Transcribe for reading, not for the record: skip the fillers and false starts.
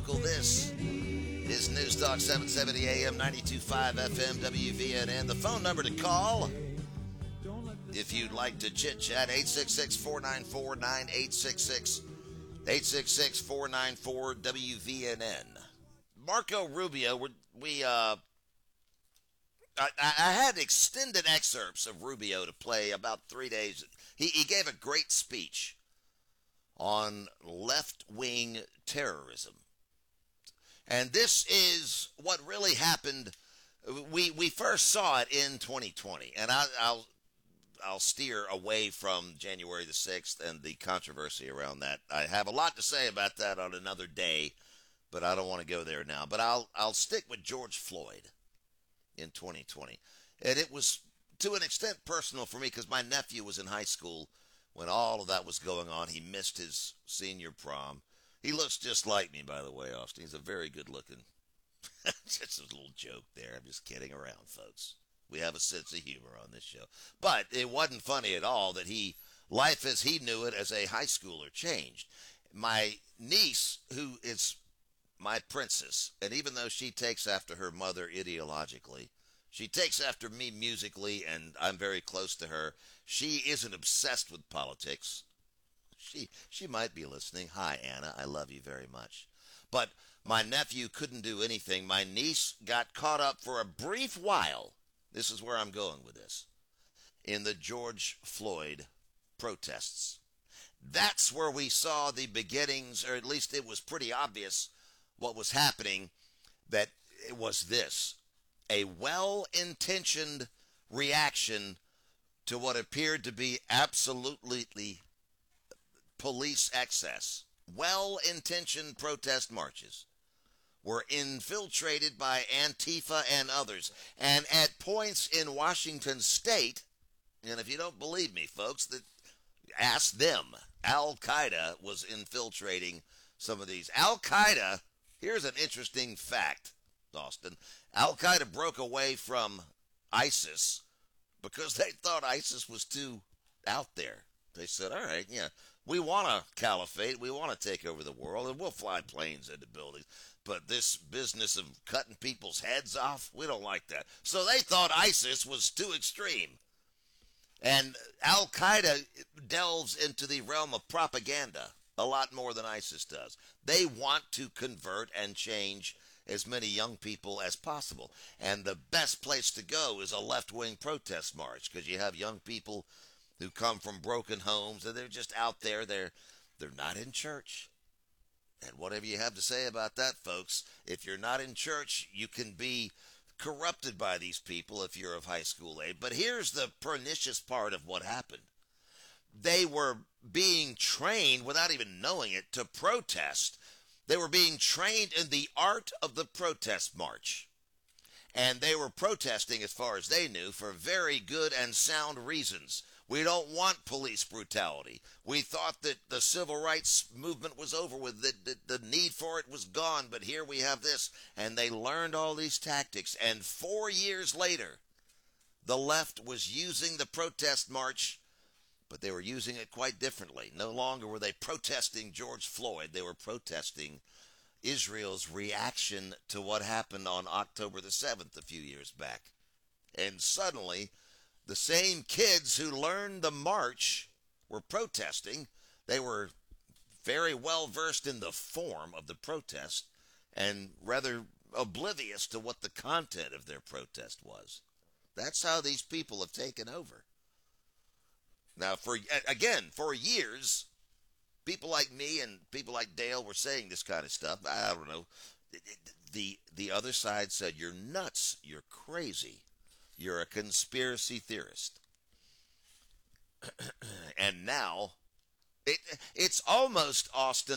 local. This is News Talk 770 AM 92.5 FM WVNN. The phone number to call, if you'd like to chit-chat, 866-494-9866, 866-494-WVNN. Marco Rubio, I had extended excerpts of Rubio to play about 3 days. He gave a great speech on left-wing terrorism. And this is what really happened. We first saw it in 2020, and I'll steer away from January the 6th and the controversy around that. I have a lot to say about that on another day, but I don't want to go there now. But I'll stick with George Floyd in 2020. And it was, to an extent, personal for me because my nephew was in high school when all of that was going on. He missed his senior prom. He looks just like me, by the way, Austin. He's a very good-looking. Just a little joke there. I'm just kidding around, folks. We have a sense of humor on this show. But it wasn't funny at all that life as he knew it as a high schooler changed. My niece, who is my princess, and even though she takes after her mother ideologically, she takes after me musically, and I'm very close to her. She isn't obsessed with politics. She might be listening. Hi, Anna. I love you very much. But my nephew couldn't do anything. My niece got caught up for a brief while. This is where I'm going with this. In the George Floyd protests. That's where we saw the beginnings, or at least it was pretty obvious what was happening, that it was this. A well-intentioned reaction to what appeared to be absolutely police excess. Well-intentioned protest marches were infiltrated by Antifa and others. And at points in Washington State, and if you don't believe me, folks, ask them. Al-Qaeda was infiltrating some of these. Al-Qaeda, here's an interesting fact, Austin. Al-Qaeda broke away from ISIS because they thought ISIS was too out there. They said, all right, yeah, we want a caliphate. We want to take over the world, and we'll fly planes into buildings. But this business of cutting people's heads off, we don't like that. So they thought ISIS was too extreme. And Al-Qaeda delves into the realm of propaganda a lot more than ISIS does. They want to convert and change as many young people as possible. And the best place to go is a left-wing protest march because you have young people who come from broken homes and they're just out there. They're not in church. And whatever you have to say about that, folks, if you're not in church, you can be corrupted by these people if you're of high school age. But here's the pernicious part of what happened. They were being trained, without even knowing it, to protest. They were being trained in the art of the protest march. And they were protesting, as far as they knew, for very good and sound reasons. We don't want police brutality. We thought that the civil rights movement was over with, that the need for it was gone, but here we have this. And they learned all these tactics. And 4 years later, the left was using the protest march, but they were using it quite differently. No longer were they protesting George Floyd. They were protesting Israel's reaction to what happened on October the 7th a few years back. And suddenly, the same kids who learned the march were protesting. They were very well versed in the form of the protest and rather oblivious to what the content of their protest was. That's how these people have taken over. Now, for years, people like me and people like Dale were saying this kind of stuff. I don't know. The other side said, you're nuts. You're crazy. You're a conspiracy theorist. And now, it's almost, Austin,